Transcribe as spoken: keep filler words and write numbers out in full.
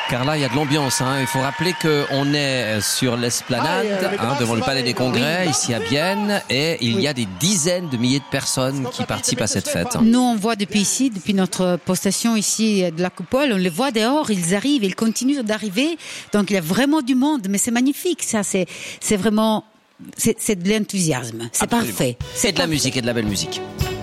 Carla, il y a de l'ambiance. Hein. Il faut rappeler qu'on est sur l'esplanade, hein, devant le Palais des Congrès, ici à Bienne, et il y a des dizaines de milliers de personnes qui participent à cette fête. Nous, on voit depuis ici, depuis notre postation ici de la coupole, on les voit dehors, ils arrivent, ils continuent d'arriver. Donc il y a vraiment du monde, mais c'est magnifique. Ça, c'est, c'est vraiment, c'est, c'est de l'enthousiasme. C'est Absolument. parfait. C'est de la musique et de la belle musique.